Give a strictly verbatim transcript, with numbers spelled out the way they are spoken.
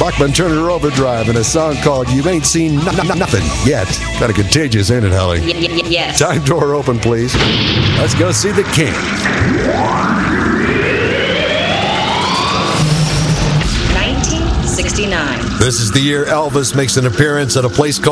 Bachman Turner Overdrive and a song called You Ain't Seen no- no- Nothing Yet. Kind of contagious, ain't it, Holly? Y- y- y- yes. Time door open, please. Let's go see the king. nineteen sixty-nine. This is the year Elvis makes an appearance at a place called